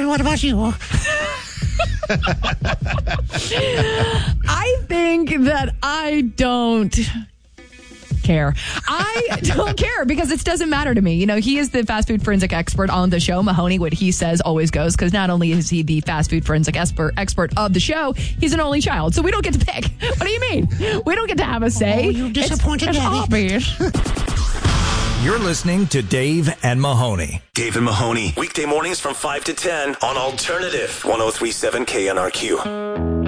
what about you? I think that I don't care. I don't care because it doesn't matter to me. You know, he is the fast food forensic expert on the show. Mahoney, what he says always goes, because not only is he the fast food forensic expert of the show, he's an only child. So we don't get to pick. What do you mean? We don't get to have a say. Oh, you disappointed, it's obvious. You're listening to Dave and Mahoney. Dave and Mahoney, weekday mornings from 5 to 10 on Alternative 103.7 KNRQ.